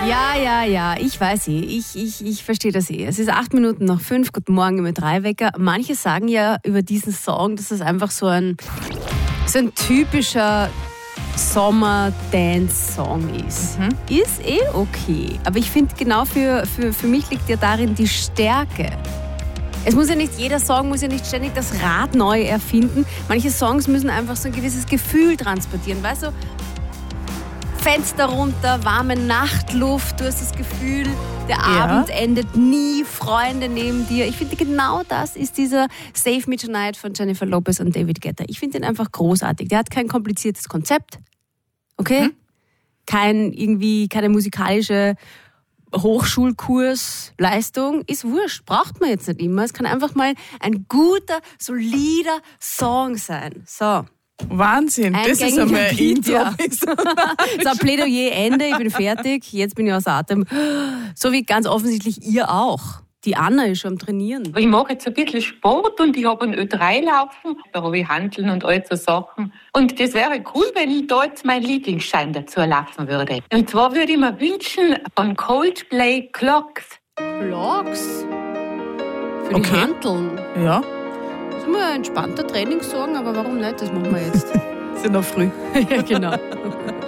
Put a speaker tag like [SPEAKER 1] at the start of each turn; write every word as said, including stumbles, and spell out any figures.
[SPEAKER 1] Ja, ja, ja, ich weiß eh, ich, ich, ich verstehe das eh. Es ist acht Minuten nach fünf, guten Morgen im drei Wecker. Manche sagen ja über diesen Song, dass es einfach so ein, so ein typischer Sommer-Dance-Song ist. Mhm. Ist eh okay, aber ich finde genau für, für, für mich liegt ja darin die Stärke. Es muss ja nicht, jeder Song muss ja nicht ständig das Rad neu erfinden. Manche Songs müssen einfach so ein gewisses Gefühl transportieren, weißt du? Fenster runter, warme Nachtluft, du hast das Gefühl, der ja. Abend endet nie, Freunde neben dir. Ich finde, genau das ist dieser Save Me Tonight von Jennifer Lopez und David Guetta. Ich finde den einfach großartig. Der hat kein kompliziertes Konzept, okay? Hm? Kein, irgendwie, keine musikalische Hochschulkursleistung, ist wurscht, braucht man jetzt nicht immer. Es kann einfach mal ein guter, solider Song sein. So.
[SPEAKER 2] Wahnsinn, ein das ist einmal ein Intro. Ja.
[SPEAKER 1] So, Plädoyer, Ende, ich bin fertig, jetzt bin ich aus Atem. So wie ganz offensichtlich ihr auch. Die Anna ist schon am Trainieren.
[SPEAKER 3] Ich mache jetzt ein bisschen Sport und ich habe ein Ö drei laufen, da habe ich Hanteln und all so Sachen. Und das wäre cool, wenn ich da jetzt meinen Lieblingsschein dazu laufen würde. Und zwar würde ich mir wünschen von Coldplay Clocks.
[SPEAKER 1] Clocks? Für
[SPEAKER 2] okay.
[SPEAKER 1] die Hanteln?
[SPEAKER 2] Ja.
[SPEAKER 1] Das ist immer ein entspannter Trainingssong, aber warum nicht? Das machen wir jetzt.
[SPEAKER 2] Ist ja noch früh.
[SPEAKER 1] Ja, genau.